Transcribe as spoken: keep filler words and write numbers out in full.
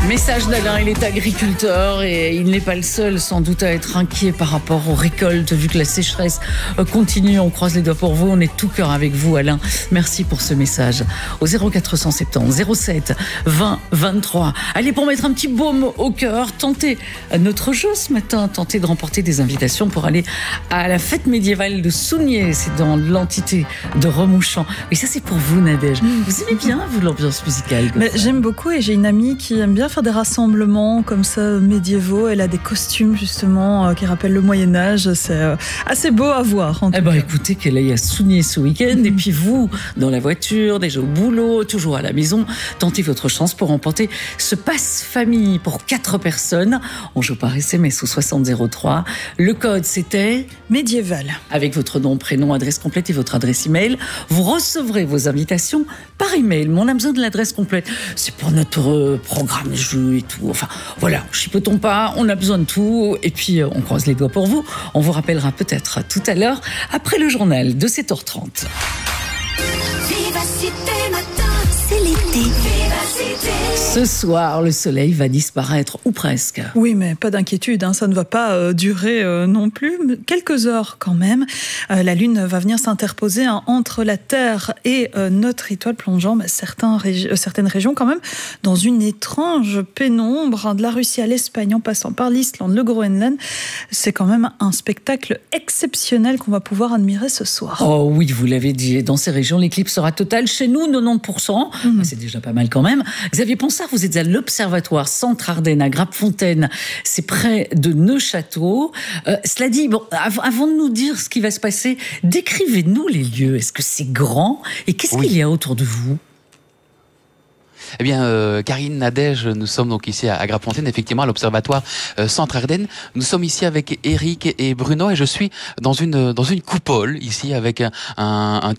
Message d'Alain, il est agriculteur et il n'est pas le seul sans doute à être inquiet par rapport aux récoltes vu que la sécheresse continue. On croise les doigts pour vous, on est tout cœur avec vous Alain. Merci pour ce message. Au zéro quatre cent soixante-dix zéro sept vingt vingt-trois. Allez, pour mettre un petit baume au cœur, tentez notre jeu ce matin, tentez de remporter des invitations pour aller à la fête médiévale de Sounier. C'est dans l'entité de Remouchant. Et ça c'est pour vous Nadège. Vous aimez bien vous l'ambiance musicale? Mais j'aime beaucoup et j'ai une amie qui aime bien faire des rassemblements comme ça médiévaux. Elle a des costumes justement euh, qui rappellent le Moyen-Âge. C'est euh, assez beau à voir. En eh ben, écoutez, qu'elle aille à Sounier ce week-end. Mmh. Et puis vous, dans la voiture, déjà au boulot, toujours à la maison, tentez votre chance pour remporter ce passe-famille pour quatre personnes. On joue par S M S au soixante zéro trois. Le code, c'était médiéval. Avec votre nom, prénom, adresse complète et votre adresse email. Vous recevrez vos invitations par email. Mais on a besoin de l'adresse complète. C'est pour notre programme de jeu et tout. Enfin, voilà, chipotons pas, on a besoin de tout. Et puis, on croise les doigts pour vous. On vous rappellera peut-être tout à l'heure, après le journal de sept heures trente. Vivacité matin, c'est l'été. Vivacité. Ce soir, le soleil va disparaître, ou presque. Oui, mais pas d'inquiétude, hein, ça ne va pas euh, durer euh, non plus. Quelques heures quand même. Euh, la Lune va venir s'interposer hein, entre la Terre et euh, notre étoile plongeant bah, certains régi- euh, certaines régions quand même dans une étrange pénombre, hein, de la Russie à l'Espagne en passant par l'Islande, le Groenland. C'est quand même un spectacle exceptionnel qu'on va pouvoir admirer ce soir. Oh oui, vous l'avez dit, dans ces régions, l'éclipse sera totale. Chez nous, quatre-vingt-dix pour cent. Mmh. C'est déjà pas mal quand même. Xavier Ponsard, vous êtes à l'Observatoire Centre-Ardennes à Grappenfontaine. C'est près de Neufchâteau. Euh, cela dit, bon, av- avant de nous dire ce qui va se passer, décrivez-nous les lieux. Est-ce que c'est grand? Et qu'est-ce oui. qu'il y a autour de vous? Eh bien, euh, Karine, Nadège, nous sommes donc ici à, à Grappenfontaine, effectivement, à l'Observatoire euh, Centre-Ardennes. Nous sommes ici avec Eric et Bruno et je suis dans une dans une coupole ici avec un, un, un